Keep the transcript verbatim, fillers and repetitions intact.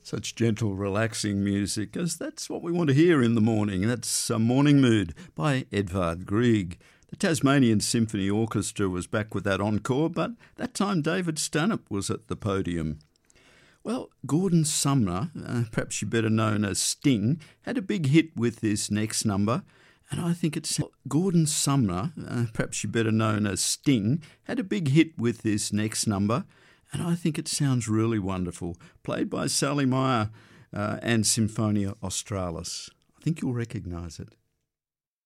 Such gentle, relaxing music, as that's what we want to hear in the morning. That's A Morning Mood by Edvard Grieg. The Tasmanian Symphony Orchestra was back with that encore, but that time David Stanhope was at the podium. Well, Gordon Sumner, uh, perhaps you better known as Sting, had a big hit with this next number, and I think it's Gordon Sumner, uh, perhaps you better known as Sting, had a big hit with this next number, and I think it sounds really wonderful, played by Sally Meyer uh, and Symphonia Australis. I think you'll recognise it.